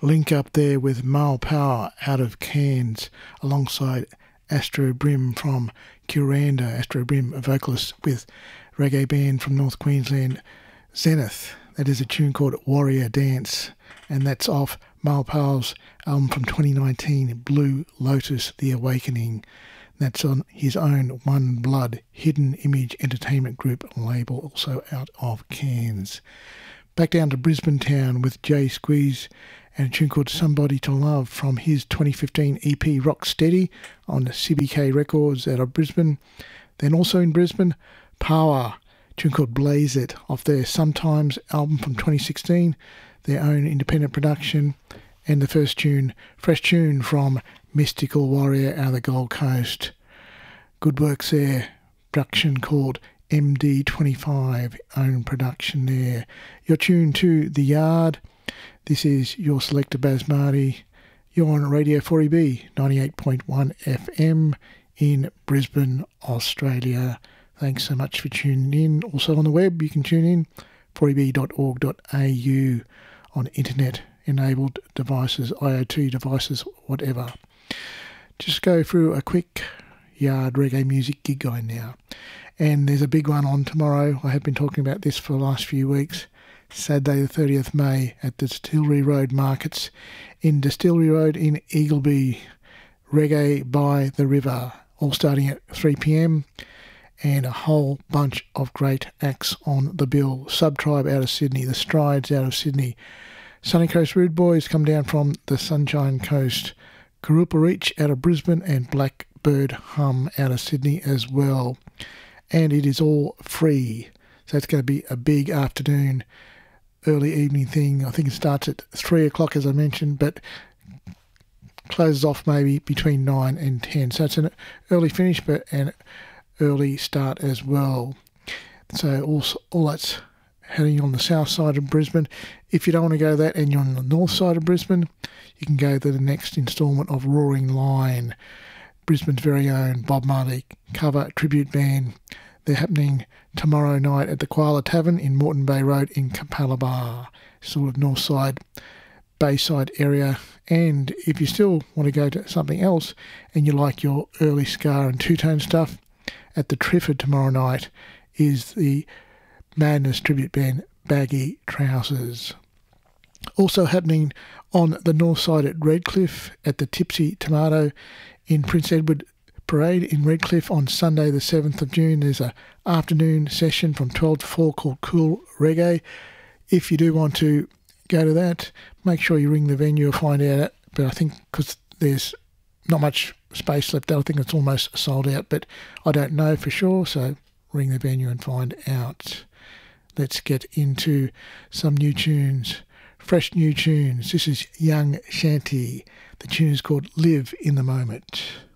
link up there with Mal Power out of Cairns alongside Astro Brim from Kuranda. Astro Brim, a vocalist with reggae band from North Queensland, Zenith. That is a tune called Warrior Dance, and that's off Mal Power's album from 2019, Blue Lotus, The Awakening. That's on his own One Blood Hidden Image Entertainment Group label, also out of Cairns. Back down to Brisbane town with Jay Squeeze and a tune called Somebody to Love from his 2015 EP Rock Steady on CBK Records out of Brisbane. Then also in Brisbane, Power, a tune called Blaze It off their Sometimes album from 2016, their own independent production, and the first tune, fresh tune from Mystical Warrior out of the Gold Coast. Good works there, production called MD25, own production there. You're tuned to The Yard. This is your selector Baz Marty. You're on Radio 4EB 98.1 FM in Brisbane, Australia. Thanks so much for tuning in. Also on the web, you can tune in 4eb.org.au on internet-enabled devices, IoT devices, whatever. Just go through a quick Yard reggae music gig guide now. And there's a big one on tomorrow. I have been talking about this for the last few weeks. Saturday the 30th May at the Distillery Road Markets in Distillery Road in Eagleby. Reggae by the River, all starting at 3 p.m. and a whole bunch of great acts on the bill. Subtribe out of Sydney, the Strides out of Sydney, Sunny Coast Rude Boys come down from the Sunshine Coast, Karupa Reach out of Brisbane, and Blackbird Hum out of Sydney as well. And it is all free, so it's going to be a big afternoon, early evening thing. I think it starts at 3 o'clock, as I mentioned, but closes off maybe between 9 and 10. So it's an early finish, but an early start as well. So all that's heading on the south side of Brisbane. If you don't want to go that and you're on the north side of Brisbane, you can go to the next instalment of Roaring Lion, Brisbane's very own Bob Marley cover tribute band. They're happening tomorrow night at the Koala Tavern in Moreton Bay Road in Capalaba, sort of north side, Bayside area. And if you still want to go to something else and you like your early ska and two-tone stuff, at the Trifford tomorrow night is the Madness tribute band Baggy Trousers. Also happening on the north side at Redcliffe at the Tipsy Tomato in Prince Edward Parade in Redcliffe on Sunday the 7th of June. There's an afternoon session from 12 to 4 called Cool Reggae. If you do want to go to that, make sure you ring the venue or find out. But I think because there's not much space left, I think it's almost sold out, but I don't know for sure, so ring the venue and find out. Let's get into some new tunes, fresh new tunes. This is Young Shanty. The tune is called Live in the Moment.